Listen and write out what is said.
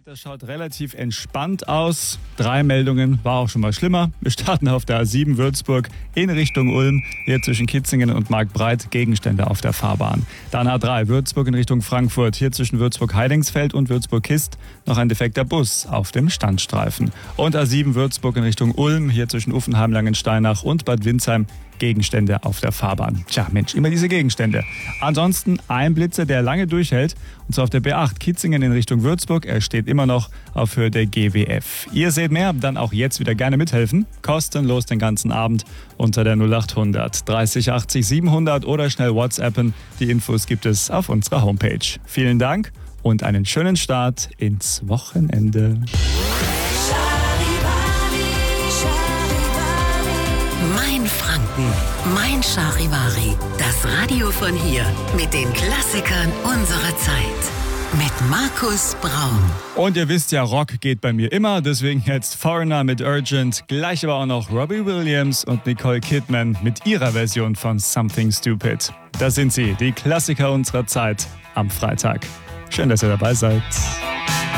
Das schaut relativ entspannt aus. 3 Meldungen, war auch schon mal schlimmer. Wir starten auf der A7 Würzburg in Richtung Ulm. Hier zwischen Kitzingen und Marktbreit Gegenstände auf der Fahrbahn. Dann A3 Würzburg in Richtung Frankfurt. Hier zwischen Würzburg-Heidingsfeld und Würzburg-Kist noch ein defekter Bus auf dem Standstreifen. Und A7 Würzburg in Richtung Ulm. Hier zwischen Uffenheim, Langensteinach und Bad Windsheim Gegenstände auf der Fahrbahn. Tja, Mensch, immer diese Gegenstände. Ansonsten ein Blitzer, der lange durchhält. Und zwar auf der B8 Kitzingen in Richtung Würzburg. Er steht immer noch auf Höhe der GWF. Ihr seht mehr, dann auch jetzt wieder gerne mithelfen. Kostenlos den ganzen Abend unter der 0800 30 80 700 oder schnell WhatsAppen. Die Infos gibt es auf unserer Homepage. Vielen Dank und einen schönen Start ins Wochenende. Mein Franken, mein Charivari. Das Radio von hier mit den Klassikern unserer Zeit. Mit Markus Braun. Und ihr wisst ja, Rock geht bei mir immer. Deswegen jetzt Foreigner mit Urgent. Gleich aber auch noch Robbie Williams und Nicole Kidman mit ihrer Version von Something Stupid. Das sind sie, die Klassiker unserer Zeit am Freitag. Schön, dass ihr dabei seid.